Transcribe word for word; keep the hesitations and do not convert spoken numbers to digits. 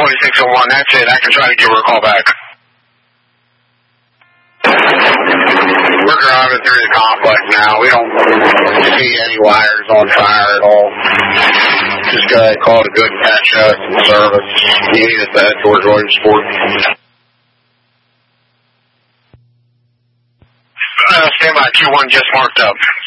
twenty-six oh one, that's it. I can try to give her a call back. We're driving through the complex now. We don't see any wires on fire at all. Just got called a good catch up and service. You need us at George Williamsport. Uh, stand by, Q one just marked up.